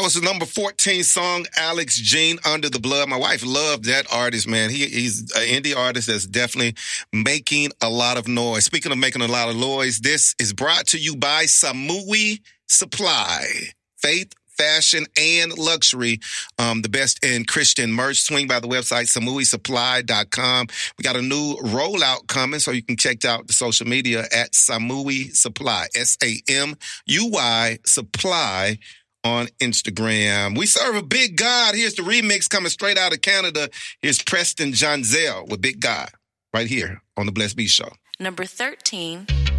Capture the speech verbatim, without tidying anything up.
was the number fourteen song, Alex Jean, Under the Blood. My wife loved that artist, man. He, he's an indie artist that's definitely making a lot of noise. Speaking of making a lot of noise, this is brought to you by Samui Supply. Faith, fashion, and luxury. Um, the best in Christian merch. Swing by the website, samui supply dot com. We got a new rollout coming, so you can check out the social media at Samui Supply. S A M U Y Supply on Instagram. We serve a big God. Here's the remix coming straight out of Canada. Here's Preston Jonzell with Big God right here on the Blessed Beat Show. Number thirteen.